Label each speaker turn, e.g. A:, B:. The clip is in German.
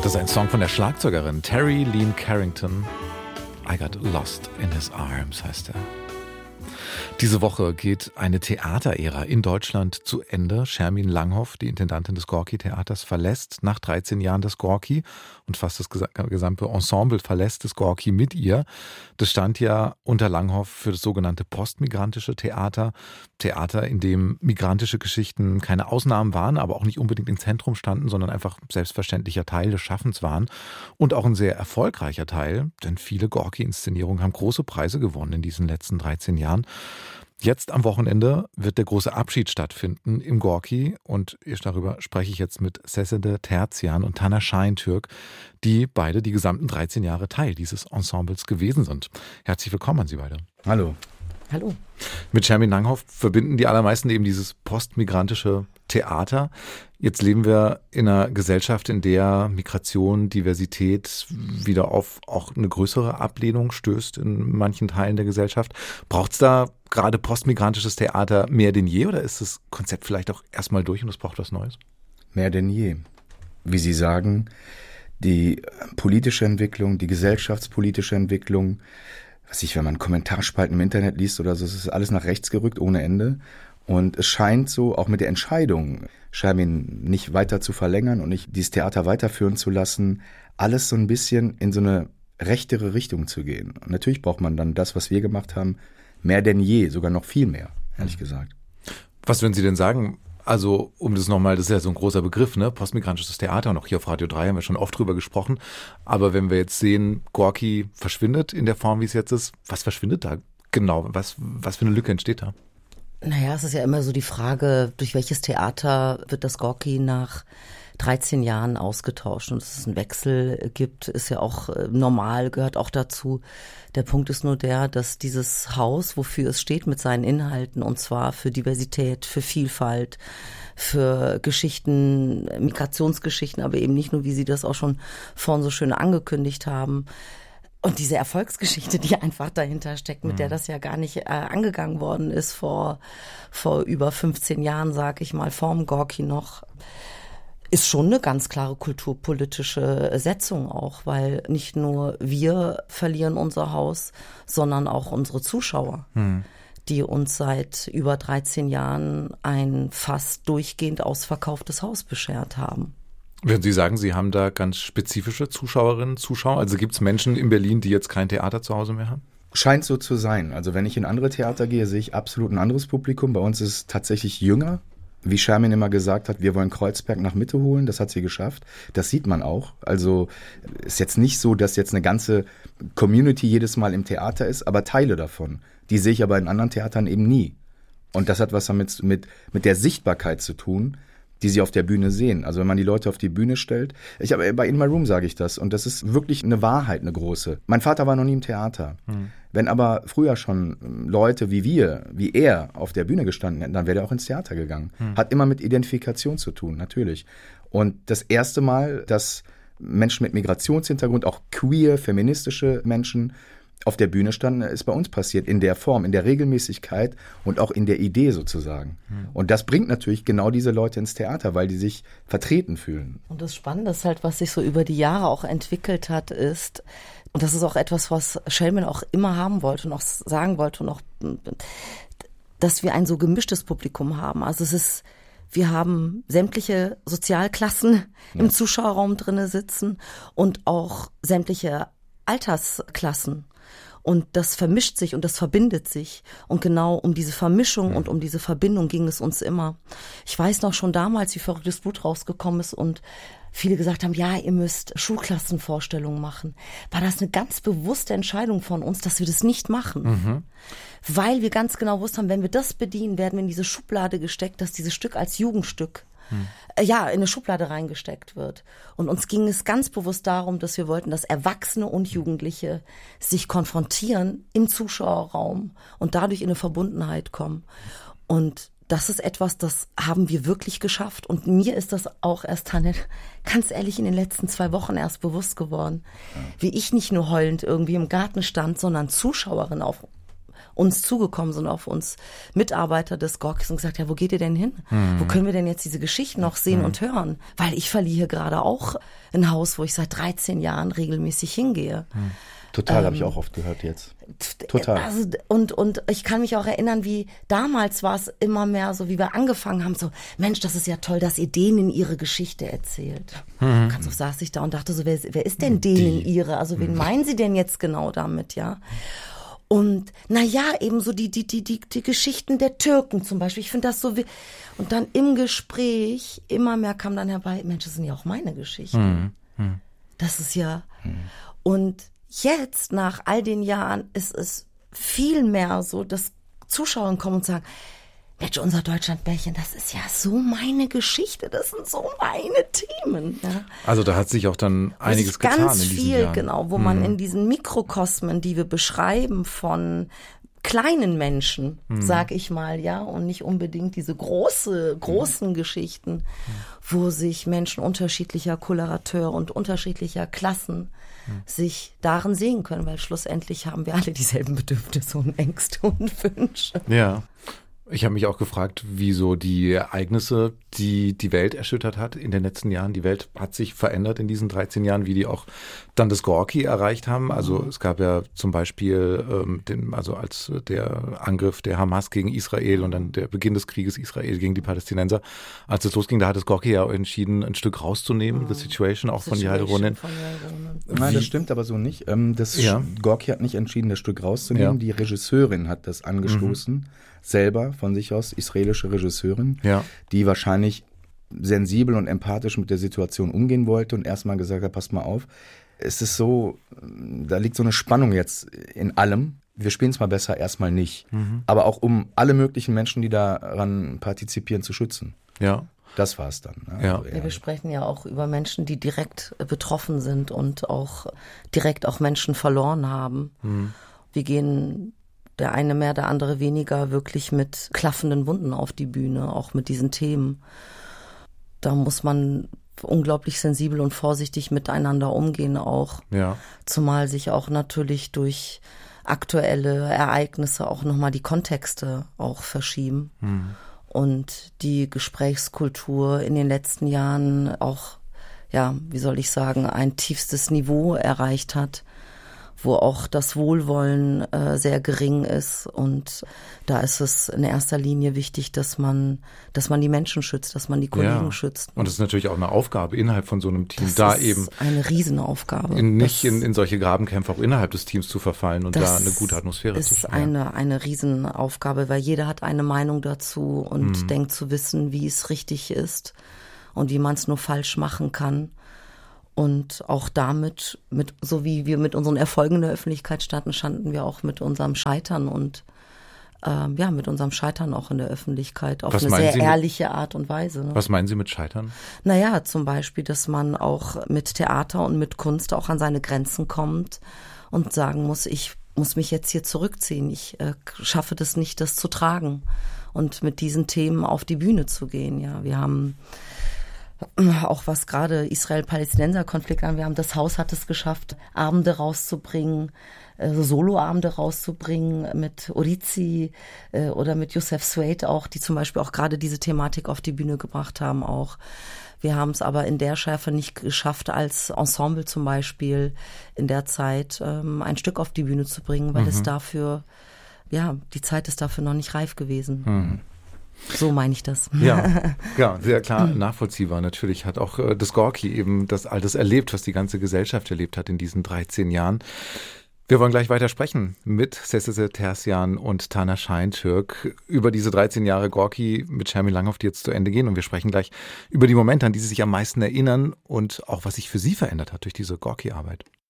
A: Das ist ein Song von der Schlagzeugerin Terry Lyne Carrington. I Got Lost in His Arms heißt er. Diese Woche geht eine Theaterära in Deutschland zu Ende. Schermin Langhoff, die Intendantin des Gorki-Theaters, verlässt nach 13 Jahren das Gorki und fast das gesamte Ensemble verlässt das Gorki mit ihr. Das stand ja unter Langhoff für das sogenannte postmigrantische Theater. Theater, in dem migrantische Geschichten keine Ausnahmen waren, aber auch nicht unbedingt im Zentrum standen, sondern einfach selbstverständlicher Teil des Schaffens waren. Und auch ein sehr erfolgreicher Teil, denn viele Gorki-Inszenierungen haben große Preise gewonnen in diesen letzten 13 Jahren. Jetzt am Wochenende wird der große Abschied stattfinden im Gorki und darüber spreche ich jetzt mit Sesede Terzian und Taner Şahintürk, die beide die gesamten 13 Jahre Teil dieses Ensembles gewesen sind. Herzlich willkommen an Sie beide.
B: Hallo.
C: Hallo.
A: Mit Schermin Langhoff verbinden die allermeisten eben dieses postmigrantische Theater. Jetzt leben wir in einer Gesellschaft, in der Migration, Diversität wieder auf auch eine größere Ablehnung stößt in manchen Teilen der Gesellschaft. Braucht es da gerade postmigrantisches Theater mehr denn je oder ist das Konzept vielleicht auch erstmal durch und es braucht was Neues?
B: Mehr denn je. Wie Sie sagen, die politische Entwicklung, die gesellschaftspolitische Entwicklung, wenn man Kommentarspalten im Internet liest oder so, es ist alles nach rechts gerückt ohne Ende. Und es scheint so, auch mit der Entscheidung, Schermin nicht weiter zu verlängern und nicht dieses Theater weiterführen zu lassen, alles so ein bisschen in so eine rechtere Richtung zu gehen. Und natürlich braucht man dann das, was wir gemacht haben, mehr denn je, sogar noch viel mehr, ehrlich gesagt.
A: Was würden Sie denn sagen? Also, das ist ja so ein großer Begriff, ne? Postmigrantisches Theater, und auch hier auf Radio 3 haben wir schon oft drüber gesprochen. Aber wenn wir jetzt sehen, Gorki verschwindet in der Form, wie es jetzt ist, was verschwindet da genau? Was für eine Lücke entsteht da?
C: Naja, es ist ja immer so die Frage, durch welches Theater wird das Gorki nach 13 Jahren ausgetauscht, und dass es einen Wechsel gibt, ist ja auch normal, gehört auch dazu. Der Punkt ist nur der, dass dieses Haus, wofür es steht mit seinen Inhalten, und zwar für Diversität, für Vielfalt, für Geschichten, Migrationsgeschichten, aber eben nicht nur, wie Sie das auch schon vorhin so schön angekündigt haben, und diese Erfolgsgeschichte, die einfach dahinter steckt, mit der das ja gar nicht angegangen worden ist vor über 15 Jahren, sag ich mal, vorm Gorki noch, ist schon eine ganz klare kulturpolitische Setzung auch, weil nicht nur wir verlieren unser Haus, sondern auch unsere Zuschauer, die uns seit über 13 Jahren ein fast durchgehend ausverkauftes Haus beschert haben.
A: Würden Sie sagen, Sie haben da ganz spezifische Zuschauerinnen, Zuschauer? Also gibt es Menschen in Berlin, die jetzt kein Theater zu Hause mehr haben?
B: Scheint so zu sein. Also wenn ich in andere Theater gehe, sehe ich absolut ein anderes Publikum. Bei uns ist es tatsächlich jünger. Wie Schermin immer gesagt hat, wir wollen Kreuzberg nach Mitte holen. Das hat sie geschafft. Das sieht man auch. Also ist jetzt nicht so, dass jetzt eine ganze Community jedes Mal im Theater ist, aber Teile davon. Die sehe ich aber in anderen Theatern eben nie. Und das hat was damit mit der Sichtbarkeit zu tun, die sie auf der Bühne sehen. Also wenn man die Leute auf die Bühne stellt. Bei In My Room sage ich das. Und das ist wirklich eine Wahrheit, eine große. Mein Vater war noch nie im Theater. Wenn aber früher schon Leute wie er auf der Bühne gestanden hätten, dann wäre er auch ins Theater gegangen. Hat immer mit Identifikation zu tun, natürlich. Und das erste Mal, dass Menschen mit Migrationshintergrund, auch queer, feministische Menschen, auf der Bühne standen, ist bei uns passiert, in der Form, in der Regelmäßigkeit und auch in der Idee sozusagen. Und das bringt natürlich genau diese Leute ins Theater, weil die sich vertreten fühlen.
C: Und das Spannende ist halt, was sich so über die Jahre auch entwickelt hat, ist, und das ist auch etwas, was Schermin auch immer haben wollte und auch sagen wollte, und auch, dass wir ein so gemischtes Publikum haben. Also wir haben sämtliche Sozialklassen im Zuschauerraum drinne sitzen und auch sämtliche Altersklassen. Und das vermischt sich und das verbindet sich. Und genau um diese Vermischung und um diese Verbindung ging es uns immer. Ich weiß noch schon damals, wie Verrücktes Blut rausgekommen ist und viele gesagt haben, ja, ihr müsst Schulklassenvorstellungen machen. War das eine ganz bewusste Entscheidung von uns, dass wir das nicht machen. Weil wir ganz genau wussten, wenn wir das bedienen, werden wir in diese Schublade gesteckt, dass dieses Stück als Jugendstück in eine Schublade reingesteckt wird. Und uns ging es ganz bewusst darum, dass wir wollten, dass Erwachsene und Jugendliche sich konfrontieren im Zuschauerraum und dadurch in eine Verbundenheit kommen. Und das ist etwas, das haben wir wirklich geschafft. Und mir ist das auch erst, ganz ehrlich, in den letzten 2 Wochen erst bewusst geworden. Wie ich nicht nur heulend irgendwie im Garten stand, sondern Zuschauerin auf uns zugekommen sind, auf uns Mitarbeiter des Gorkis und gesagt, ja, wo geht ihr denn hin? Wo können wir denn jetzt diese Geschichten noch sehen und hören? Weil ich verliere hier gerade auch ein Haus, wo ich seit 13 Jahren regelmäßig hingehe.
B: Total, habe ich auch oft gehört jetzt. Total.
C: Also, und ich kann mich auch erinnern, wie damals war es immer mehr so, wie wir angefangen haben, so, Mensch, das ist ja toll, dass ihr denen ihre Geschichte erzählt. Ganz oft saß ich da und dachte so, wer ist denn denen ihre? Also wen meinen sie denn jetzt genau damit, ja? Und eben so die Geschichten der Türken zum Beispiel. Ich finde das so und dann im Gespräch immer mehr kam dann herbei, Mensch, das sind ja auch meine Geschichten. Das ist ja und jetzt, nach all den Jahren, ist es viel mehr so, dass Zuschauer kommen und sagen, Mensch, unser Deutschlandbärchen, das ist ja so meine Geschichte, das sind so meine Themen. Ja.
A: Also da hat sich auch dann einiges getan
C: ganz
A: in diesen
C: viel,
A: Jahren.
C: genau, wo man in diesen Mikrokosmen, die wir beschreiben von kleinen Menschen, sag ich mal, ja, und nicht unbedingt diese großen Geschichten, wo sich Menschen unterschiedlicher Colorateur und unterschiedlicher Klassen sich darin sehen können, weil schlussendlich haben wir alle dieselben Bedürfnisse und Ängste und Wünsche.
A: Ja. Ich habe mich auch gefragt, wieso die Ereignisse, die die Welt erschüttert hat in den letzten Jahren. Die Welt hat sich verändert in diesen 13 Jahren, wie die auch dann das Gorki erreicht haben. Also es gab ja zum Beispiel, als der Angriff der Hamas gegen Israel und dann der Beginn des Krieges Israel gegen die Palästinenser, als es losging, da hat das Gorki ja entschieden, ein Stück rauszunehmen, The Situation, auch von Yael Ronen.
B: Nein, das stimmt aber so nicht. Gorki hat nicht entschieden, das Stück rauszunehmen.
A: Ja.
B: Die Regisseurin hat das angestoßen. Selber von sich aus, israelische Regisseurin, die wahrscheinlich sensibel und empathisch mit der Situation umgehen wollte und erstmal gesagt hat, passt mal auf, es ist so, da liegt so eine Spannung jetzt in allem, wir spielen es mal besser erstmal nicht, aber auch um alle möglichen Menschen, die daran partizipieren, zu schützen.
A: Ja.
B: Das war es dann. Ne?
A: Ja.
B: Also,
C: Wir sprechen ja auch über Menschen, die direkt betroffen sind und auch direkt auch Menschen verloren haben. Wir gehen der eine mehr, der andere weniger, wirklich mit klaffenden Wunden auf die Bühne, auch mit diesen Themen. Da muss man unglaublich sensibel und vorsichtig miteinander umgehen auch.
A: Ja.
C: Zumal sich auch natürlich durch aktuelle Ereignisse auch nochmal die Kontexte auch verschieben. Und die Gesprächskultur in den letzten Jahren auch, ein tiefstes Niveau erreicht hat, wo auch das Wohlwollen sehr gering ist. Und da ist es in erster Linie wichtig, dass man die Menschen schützt, dass man die Kollegen schützt.
A: Und das ist natürlich auch eine Aufgabe innerhalb von so einem Team,
C: das ist eine Riesenaufgabe.
A: Nicht in solche Grabenkämpfe auch innerhalb des Teams zu verfallen und da eine gute Atmosphäre zu schaffen. Das
C: ist eine Riesenaufgabe, weil jeder hat eine Meinung dazu und denkt zu wissen, wie es richtig ist und wie man es nur falsch machen kann. Und auch damit, so wie wir mit unseren Erfolgen in der Öffentlichkeit standen wir auch mit unserem Scheitern und mit unserem Scheitern auch in der Öffentlichkeit auf eine sehr ehrliche Art und Weise. Ne?
A: Was meinen Sie mit Scheitern?
C: Zum Beispiel, dass man auch mit Theater und mit Kunst auch an seine Grenzen kommt und sagen muss, ich muss mich jetzt hier zurückziehen. Ich schaffe das nicht, das zu tragen und mit diesen Themen auf die Bühne zu gehen. Ja, wir haben auch was gerade Israel-Palästinenser-Konflikt an. Das Haus hat es geschafft, Abende rauszubringen, Soloabende rauszubringen mit Orizi oder mit Youssef Suede auch, die zum Beispiel auch gerade diese Thematik auf die Bühne gebracht haben auch. Wir haben es aber in der Schärfe nicht geschafft, als Ensemble zum Beispiel in der Zeit ein Stück auf die Bühne zu bringen, weil es dafür, die Zeit ist dafür noch nicht reif gewesen. So meine ich das.
A: Ja, sehr klar nachvollziehbar. Natürlich hat auch das Gorki eben das alles erlebt, was die ganze Gesellschaft erlebt hat in diesen 13 Jahren. Wir wollen gleich weiter sprechen mit Sesese Terzian und Taner Şayintürk über diese 13 Jahre Gorki mit Shermie Langhoff, die jetzt zu Ende gehen. Und wir sprechen gleich über die Momente, an die Sie sich am meisten erinnern und auch, was sich für Sie verändert hat durch diese Gorki-Arbeit.